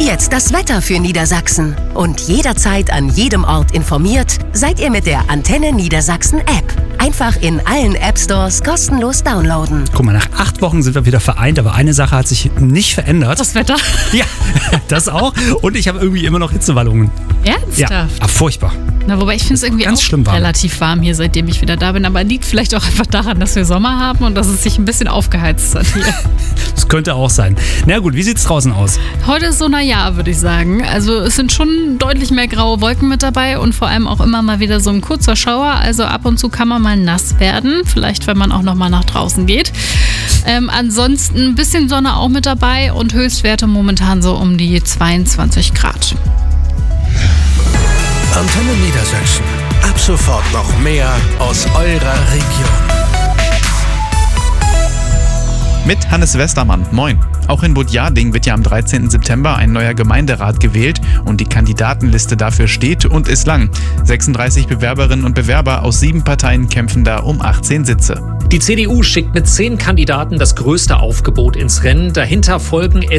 Jetzt das Wetter für Niedersachsen. Und jederzeit an jedem Ort informiert seid ihr mit der Antenne Niedersachsen App. Einfach in allen App-Stores kostenlos downloaden. Guck mal, nach 8 Wochen sind wir wieder vereint, aber eine Sache hat sich nicht verändert. Das Wetter? Ja, das auch. Und ich habe irgendwie immer noch Hitzewallungen. Ernsthaft? Ja, furchtbar. Na, wobei ich finde es irgendwie ganz auch schlimm warm. relativ warm hier, seitdem ich wieder da bin. Aber liegt vielleicht auch einfach daran, dass wir Sommer haben und dass es sich ein bisschen aufgeheizt hat hier. Das könnte auch sein. Na gut, wie sieht's draußen aus? Heute ist so Jahr, würde ich sagen. Also es sind schon deutlich mehr graue Wolken mit dabei und vor allem auch immer mal wieder so ein kurzer Schauer. Also ab und zu kann man mal nass werden. Vielleicht, wenn man auch noch mal nach draußen geht. Ansonsten ein bisschen Sonne auch mit dabei und Höchstwerte momentan so um die 22 Grad. Antenne Niedersachsen. Ab sofort noch mehr aus eurer Region. Mit Hannes Westermann. Moin. Auch in Budjading wird ja am 13. September ein neuer Gemeinderat gewählt und die Kandidatenliste dafür steht und ist lang. 36 Bewerberinnen und Bewerber aus 7 Parteien kämpfen da um 18 Sitze. Die CDU schickt mit 10 Kandidaten das größte Aufgebot ins Rennen. Dahinter folgen